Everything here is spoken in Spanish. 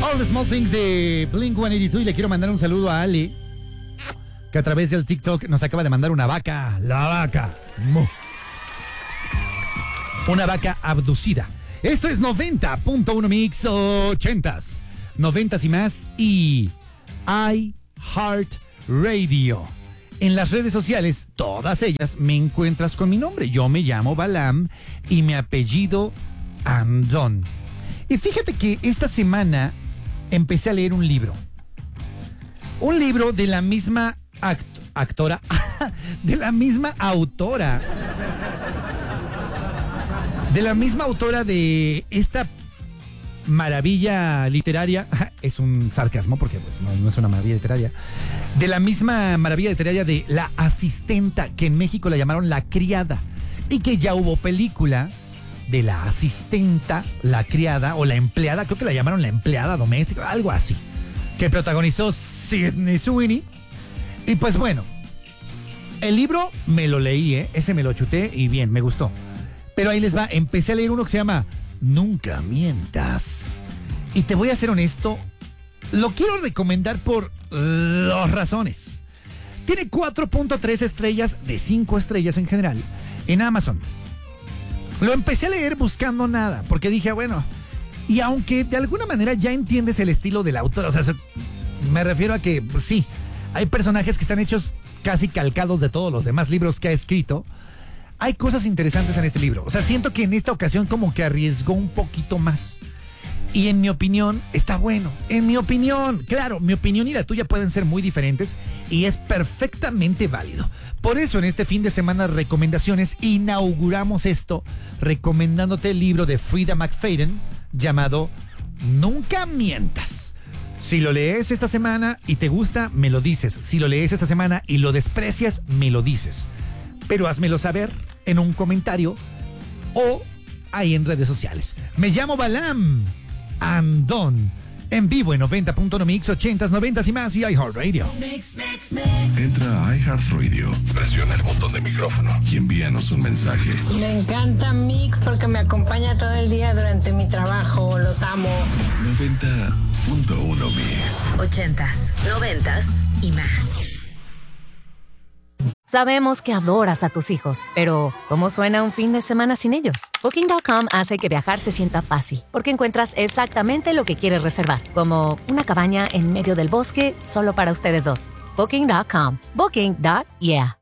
All the Small Things de Blink-182 y le quiero mandar un saludo a Ale, que a través del TikTok nos acaba de mandar una vaca. La vaca. Una vaca abducida. Esto es 90.1 Mix 80s. 90s y más y iHeartRadio. En las redes sociales, todas ellas, me encuentras con mi nombre. Yo me llamo Balam y mi apellido Andón. Y fíjate que esta semana empecé a leer un libro. Un libro de la misma actora, de la misma autora. De la misma autora de esta maravilla literaria. Es un sarcasmo porque pues, no es una maravilla literaria. De la misma maravilla literaria de La Asistenta, que en México la llamaron La Criada. Y que ya hubo película de La Asistenta, La Criada o La Empleada. Creo que la llamaron La Empleada Doméstica, algo así. Que protagonizó Sydney Sweeney. Y pues bueno, el libro me lo leí, ese me lo chuté y bien, me gustó. Pero ahí les va, empecé a leer uno que se llama Nunca Mientas. Y te voy a ser honesto, lo quiero recomendar por 2 razones. Tiene 4.3 estrellas de 5 estrellas en general en Amazon. Lo empecé a leer buscando nada, porque dije, bueno, y aunque de alguna manera ya entiendes el estilo del autor, o sea, me refiero a que, pues, sí, hay personajes que están hechos casi calcados de todos los demás libros que ha escrito. Hay cosas interesantes en este libro. O sea, siento que en esta ocasión como que arriesgó un poquito más. Y en mi opinión, está bueno. En mi opinión, claro, mi opinión y la tuya pueden ser muy diferentes y es perfectamente válido. Por eso en este fin de semana recomendaciones inauguramos esto recomendándote el libro de Frida McFadden llamado Nunca Mientas. Si lo lees esta semana y te gusta, me lo dices. Si lo lees esta semana y lo desprecias, me lo dices. Pero házmelo saber en un comentario o ahí en redes sociales. Me llamo Balam Andón. En vivo en 90.1 Mix 80s, 90s y más y iHeartRadio. Entra a iHeartRadio, presiona el botón de micrófono y envíanos un mensaje. Me encanta Mix porque me acompaña todo el día durante mi trabajo. Los amo. 90.1 Mix 80s, 90s y más. Sabemos que adoras a tus hijos, pero ¿cómo suena un fin de semana sin ellos? Booking.com hace que viajar se sienta fácil, porque encuentras exactamente lo que quieres reservar, como una cabaña en medio del bosque solo para ustedes dos. Booking.com. Booking.yeah.